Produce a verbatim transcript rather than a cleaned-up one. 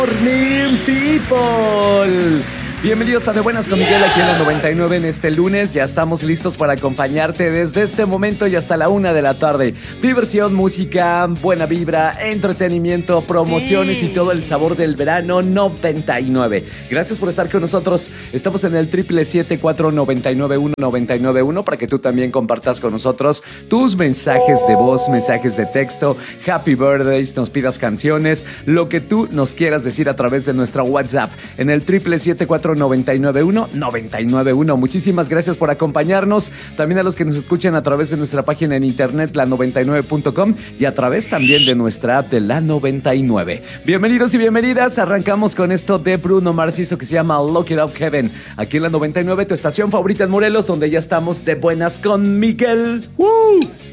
Morning People. Bienvenidos a De Buenas con Miguel aquí en la noventa y nueve en este lunes. Ya estamos listos para acompañarte desde este momento y hasta la una de la tarde. Diversión, música, buena vibra, entretenimiento, promociones sí. Y todo el sabor del verano noventa y nueve. Gracias por estar con nosotros. Estamos en el triple siete cuatro nueve nueve uno nueve nueve uno para que tú también compartas con nosotros tus mensajes de voz, mensajes de texto, happy birthdays, nos pidas canciones, lo que tú nos quieras decir a través de nuestra WhatsApp en el triple siete cuatro nueve nueve uno nueve nueve uno. Muchísimas gracias por acompañarnos. También a los que nos escuchan a través de nuestra página en internet la noventa y nueve punto com y a través también de nuestra app de la noventa y nueve. Bienvenidos y bienvenidas. Arrancamos con esto de Bruno Mars que se llama Lock It Up Heaven. Aquí en la noventa y nueve, tu estación favorita en Morelos, donde ya estamos de buenas con Miguel. ¡Uh!